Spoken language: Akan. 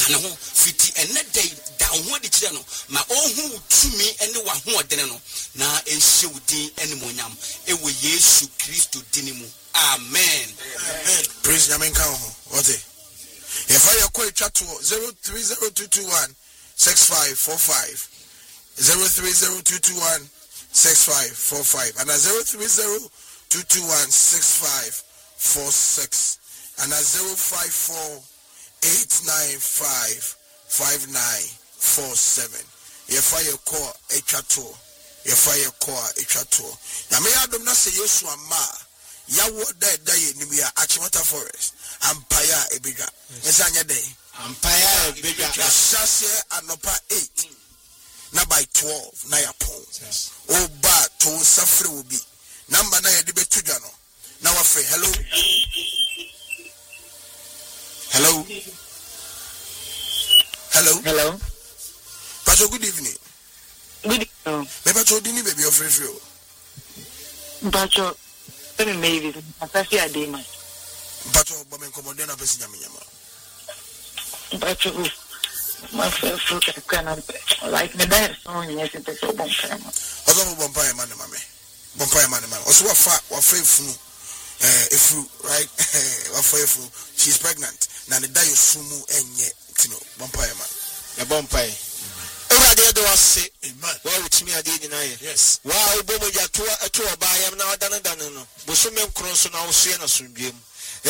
kane ho fiti ene day da ho de kire no ma ohu tumi ene wa ho odene no na enhye wudin ene monyam ewo Yesu Kristo dinimu. Amen. Praise Yamen Kao. What it? If I call chat to 030221 6545 030221 6545 and 030221 6546 and 054-895-5947. If I call a chat to now may I do not say yes to a ma yawo day nimia Achimota Forest Ampaya Ebiga Mesanya day Ampaya Ebiga Sase anopa 8 na by 12 na yapon oba to safre will be number na yede betuja no na wafre. Hello Pastor, good evening. Good evening. Maybe to dini baby of free. Pastor, maybe I see a day man. Pastor, but me command na pesi nyama. Pastor, my fruit can like me there so yes it is so bompa. Ozo bompa man mama. Bompa man. Oso wa funu efu right wa efu she's pregnant na ne dayo sumu enye tino bompa man. Ya bompa. Ewade do wase. Amen. Wa utimi ade nyina ye. Yes. Wa obomo ya to ba yam na odane no. Bosome nkron so na wo so ye na sondwem.